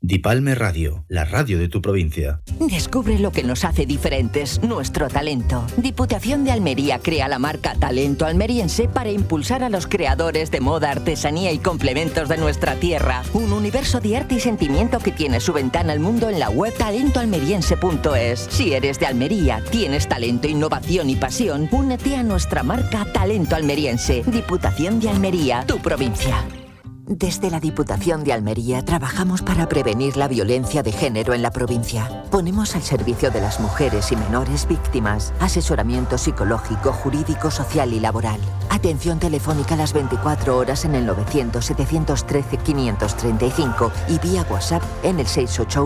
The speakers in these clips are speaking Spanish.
Dipalme Radio, la radio de tu provincia. Descubre lo que nos hace diferentes, nuestro talento. Diputación de Almería crea la marca Talento Almeriense para impulsar a los creadores de moda, artesanía y complementos de nuestra tierra. Un universo de arte y sentimiento que tiene su ventana al mundo en la web talentoalmeriense.es. Si eres de Almería, tienes talento, innovación y pasión, únete a nuestra marca Talento Almeriense. Diputación de Almería, tu provincia. Desde la Diputación de Almería trabajamos para prevenir la violencia de género en la provincia. Ponemos al servicio de las mujeres y menores víctimas asesoramiento psicológico, jurídico, social y laboral. Atención telefónica las 24 horas en el 900-713-535 y vía WhatsApp en el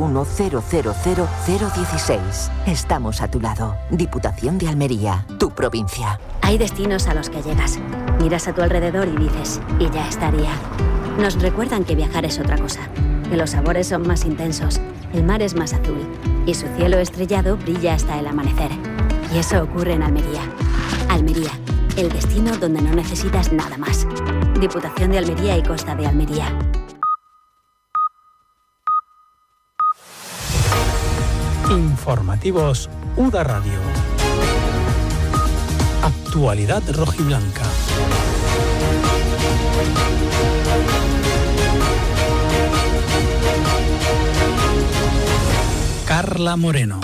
681-000-016. Estamos a tu lado. Diputación de Almería, tu provincia. Hay destinos a los que llegas. Miras a tu alrededor y dices, y ya estaría. Nos recuerdan que viajar es otra cosa, que los sabores son más intensos, el mar es más azul y su cielo estrellado brilla hasta el amanecer. Y eso ocurre en Almería. Almería, el destino donde no necesitas nada más. Diputación de Almería y Costa de Almería. Informativos UDA Radio. Actualidad rojiblanca. Carla Moreno.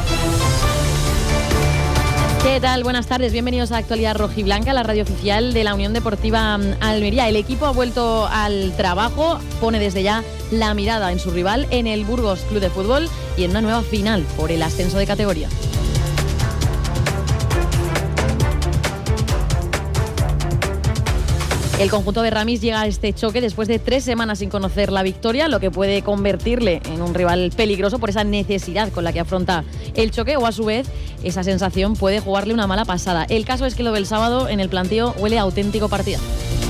¿Qué tal? Buenas tardes, bienvenidos a Actualidad Rojiblanca, la radio oficial de la Unión Deportiva Almería. El equipo ha vuelto al trabajo, pone desde ya la mirada en su rival, en el Burgos Club de Fútbol y en una nueva final por el ascenso de categoría. El conjunto de Ramis llega a este choque después de 3 semanas sin conocer la victoria, lo que puede convertirle en un rival peligroso por esa necesidad con la que afronta el choque, o a su vez esa sensación puede jugarle una mala pasada. El caso es que lo del sábado en el planteo huele a auténtico partidazo.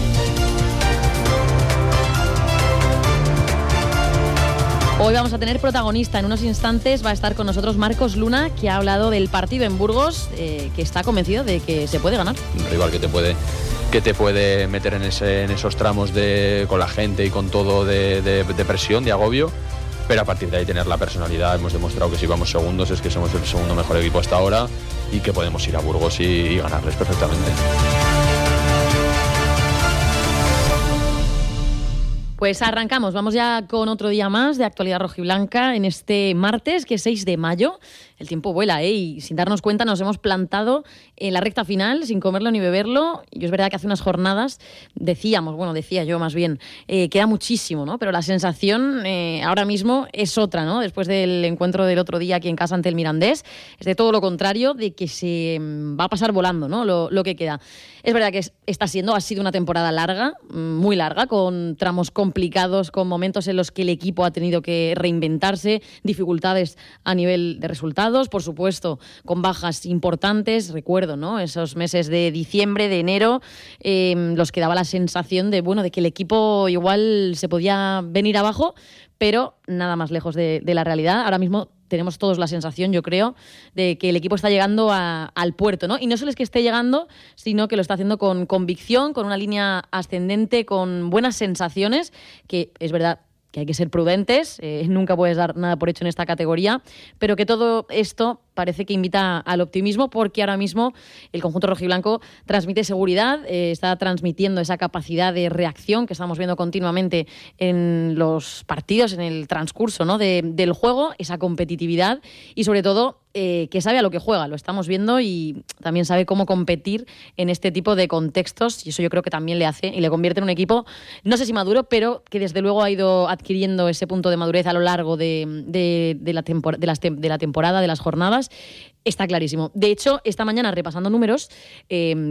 Hoy vamos a tener protagonista. En unos instantes va a estar con nosotros Marcos Luna, que ha hablado del partido en Burgos, que está convencido de que se puede ganar. Un rival que te puede meter en esos tramos con la gente y con todo de presión, de agobio, pero a partir de ahí tener la personalidad. Hemos demostrado que si vamos segundos es que somos el segundo mejor equipo hasta ahora y que podemos ir a Burgos y ganarles perfectamente. Pues arrancamos, vamos ya con otro día más de Actualidad Rojiblanca en este martes, que es 6 de mayo. El tiempo vuela, y sin darnos cuenta nos hemos plantado en la recta final, sin comerlo ni beberlo. Y es verdad que hace unas jornadas decía yo más bien, queda muchísimo, ¿no? Pero la sensación ahora mismo es otra, ¿no? Después del encuentro del otro día aquí en casa ante el Mirandés, es de todo lo contrario, de que se va a pasar volando, ¿no? Lo que queda. Es verdad que ha sido una temporada larga, muy larga, con tramos complicados, con momentos en los que el equipo ha tenido que reinventarse, dificultades a nivel de resultados, por supuesto, con bajas importantes. Recuerdo, ¿no?, esos meses de diciembre, de enero, los que daba la sensación de que el equipo igual se podía venir abajo, pero nada más lejos de la realidad. Ahora mismo tenemos todos la sensación, yo creo, de que el equipo está llegando al puerto, ¿no? Y no solo es que esté llegando, sino que lo está haciendo con convicción, con una línea ascendente, con buenas sensaciones, que es verdad que hay que ser prudentes, nunca puedes dar nada por hecho en esta categoría, pero que todo esto parece que invita al optimismo, porque ahora mismo el conjunto rojiblanco transmite seguridad, está transmitiendo esa capacidad de reacción que estamos viendo continuamente en los partidos, en el transcurso, ¿no?, del juego, esa competitividad y sobre todo que sabe a lo que juega. Lo estamos viendo y también sabe cómo competir en este tipo de contextos, y eso yo creo que también le hace y le convierte en un equipo, no sé si maduro, pero que desde luego ha ido adquiriendo ese punto de madurez a lo largo de la temporada, de las jornadas. Está clarísimo. De hecho, esta mañana, repasando números,